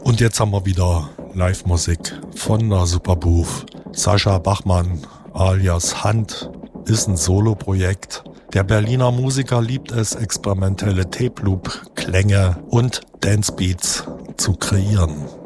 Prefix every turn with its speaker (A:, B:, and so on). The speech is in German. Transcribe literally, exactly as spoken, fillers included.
A: Und jetzt haben wir wieder Live-Musik von der Superbooth. Sascha Bachmann alias Hand ist ein Solo-Projekt. Der Berliner Musiker liebt es, experimentelle Tape-Loop-Klänge und Dancebeats zu kreieren.